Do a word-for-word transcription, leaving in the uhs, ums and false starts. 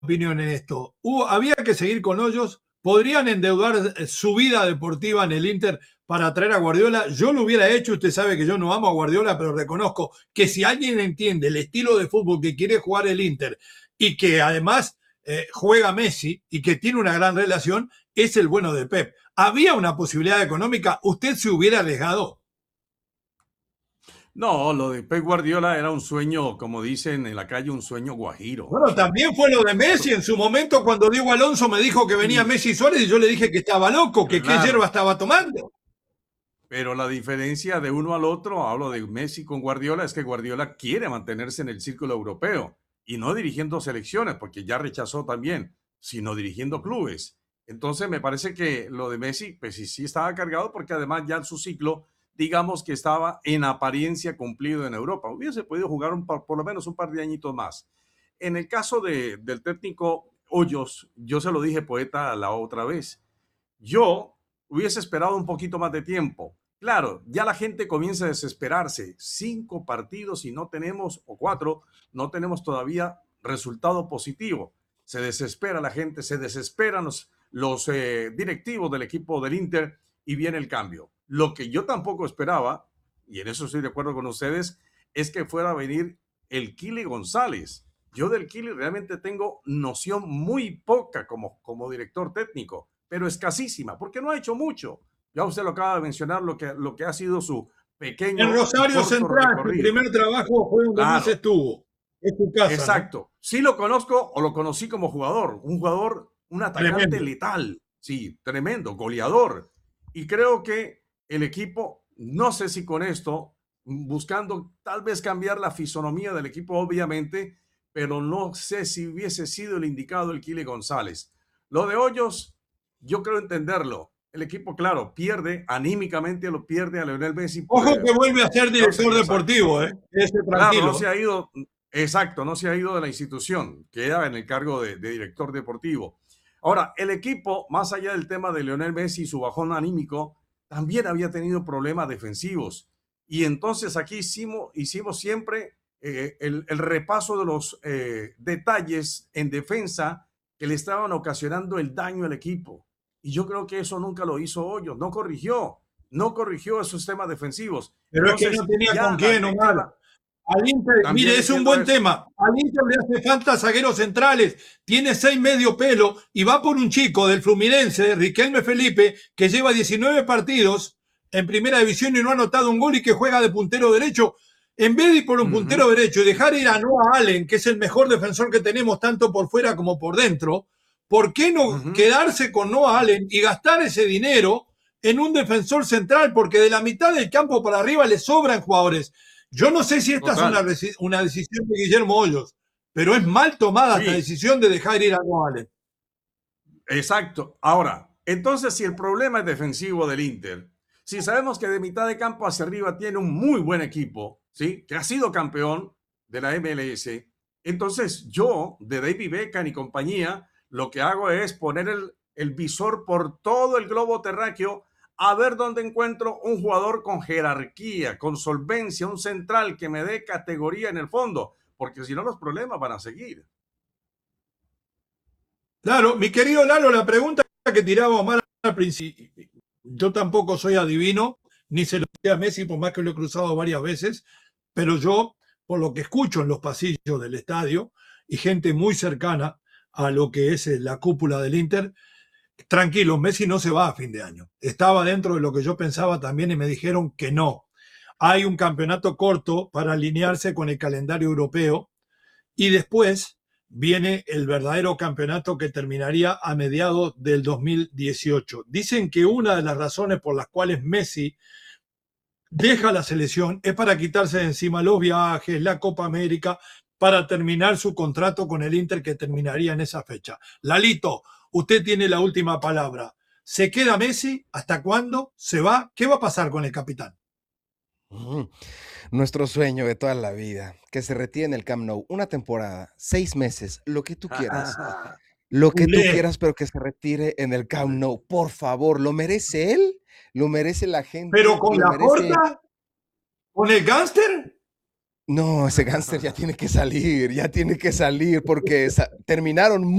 opinión en esto. Hubo, había que seguir con Hoyos. ¿Podrían endeudar su vida deportiva en el Inter para traer a Guardiola? Yo lo hubiera hecho. Usted sabe que yo no amo a Guardiola, pero reconozco que si alguien entiende el estilo de fútbol que quiere jugar el Inter y que además eh, juega Messi y que tiene una gran relación, es el bueno de Pep. ¿Había una posibilidad económica? ¿Usted se hubiera arriesgado? No, lo de Pep Guardiola era un sueño, como dicen en la calle, un sueño guajiro. O Bueno, sea, también fue lo de Messi en su momento cuando Diego Alonso me dijo que venía y Messi Suárez y yo le dije que estaba loco, que qué hierba claro, estaba tomando. pero la diferencia de uno al otro, hablo de Messi con Guardiola, es que Guardiola quiere mantenerse en el círculo europeo y no dirigiendo selecciones, porque ya rechazó también, sino dirigiendo clubes. Entonces me parece que lo de Messi, pues sí, sí estaba cargado porque además ya su ciclo, digamos que estaba en apariencia cumplido en Europa. Hubiese podido jugar un par, por lo menos un par de añitos más. En el caso de, del técnico Hoyos, yo se lo dije, Poeta, la otra vez. Yo hubiese esperado un poquito más de tiempo. Claro, ya la gente comienza a desesperarse. Cinco partidos y no tenemos, o cuatro, no tenemos todavía resultado positivo. Se desespera la gente, se desesperan los, los eh, directivos del equipo del Inter y viene el cambio. Lo que yo tampoco esperaba, y en eso estoy de acuerdo con ustedes, es que fuera a venir el Kili González. Yo del Kili realmente tengo noción muy poca como, como director técnico, pero escasísima, porque no ha hecho mucho. Ya usted lo acaba de mencionar, lo que, lo que ha sido su En pequeño y Rosario corto Central, su recorrido. primer trabajo fue donde más Claro, estuvo. Es su casa, ¿no? exacto. Sí lo conozco o lo conocí como jugador, un jugador, un atacante Tremendo. letal, sí, tremendo, goleador. Y creo que el equipo, no sé si con esto, buscando tal vez cambiar la fisonomía del equipo, obviamente, pero no sé si hubiese sido el indicado el Kile González. Lo de Hoyos, yo creo entenderlo. El equipo, claro, pierde, anímicamente lo pierde a Lionel Messi. Ojo Pues, que vuelve a ser no sé, director exacto. deportivo, ¿eh? Ese Claro, no tranquilo. se ha ido, exacto, no se ha ido de la institución, queda en el cargo de, de director deportivo. Ahora, el equipo, más allá del tema de Lionel Messi y su bajón anímico, también había tenido problemas defensivos. Y entonces aquí hicimos, hicimos siempre eh, el, el, repaso de los eh, detalles en defensa que le estaban ocasionando el daño al equipo. Y yo creo que eso nunca lo hizo Hoyos, no corrigió, no corrigió esos temas defensivos. Pero es que no Entonces, tenía con ya la quién, Omar. directiva Al Inter, mire, también es un entiendo buen eso. tema. Al Inter le hace falta zagueros centrales. Tiene seis medio pelo y va por un chico del Fluminense, Riquelme Felipe, que lleva diecinueve partidos en primera división y no ha anotado un gol y que juega de puntero derecho. En vez de ir por un Uh puntero -huh. derecho y dejar ir a Noah Allen, que es el mejor defensor que tenemos tanto por fuera como por dentro, ¿por qué no Uh -huh. quedarse con Noah Allen y gastar ese dinero en un defensor central? Porque de la mitad del campo para arriba le sobran jugadores. Yo no sé si esta es una, Total. una decisión de Guillermo Hoyos, pero es mal tomada esta Sí, decisión de dejar ir a Noah. exacto. Ahora, entonces, si el problema es defensivo del Inter, si sabemos que de mitad de campo hacia arriba tiene un muy buen equipo, ¿sí? Que ha sido campeón de la M L S, entonces yo, de David Beckham y compañía, lo que hago es poner el, el visor por todo el globo terráqueo a ver dónde encuentro un jugador con jerarquía, con solvencia, un central que me dé categoría en el fondo, porque si no los problemas van a seguir. Claro, mi querido Lalo, la pregunta que tiraba Omar al principio, yo tampoco soy adivino, ni se lo sé a Messi, por más que lo he cruzado varias veces, pero yo, por lo que escucho en los pasillos del estadio y gente muy cercana a lo que es la cúpula del Inter, tranquilo, Messi no se va a fin de año. Estaba dentro de lo que yo pensaba también y me dijeron que no. Hay un campeonato corto para alinearse con el calendario europeo y después viene el verdadero campeonato que terminaría a mediados del dos mil dieciocho. Dicen que una de las razones por las cuales Messi deja la selección es para quitarse de encima los viajes, la Copa América, para terminar su contrato con el Inter que terminaría en esa fecha. Lalito, usted tiene la última palabra. ¿Se queda Messi? ¿Hasta cuándo? ¿Se va? ¿Qué va a pasar con el capitán? Mm, nuestro sueño de toda la vida, que se retire en el Camp Nou, una temporada, seis meses, lo que tú quieras, lo que tú Culé. quieras, pero que se retire en el Camp Nou, por favor, ¿lo merece él? ¿Lo merece la ¿Pero gente? con ¿Lo la merece? porta? ¿Con el gánster? No, ese gángster ya tiene que salir, ya tiene que salir porque sa- terminaron